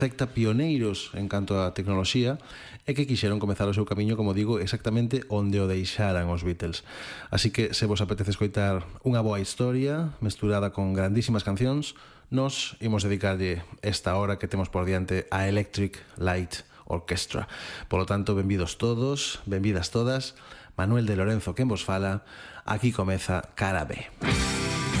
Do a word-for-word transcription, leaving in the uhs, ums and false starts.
secta pioneiros en canto a tecnoloxía e que quixeron comezar o seu camiño, como digo, exactamente onde o deixaran os Beatles. Así que se vos apetece escoitar unha boa historia mesturada con grandísimas cancións, nos imos dedicarlle esta hora que temos por diante a Electric Light Orchestra. Polo tanto, benvidos todos, benvidas todas. Manuel de Lorenzo quen vos fala. Aquí comeza Cara B.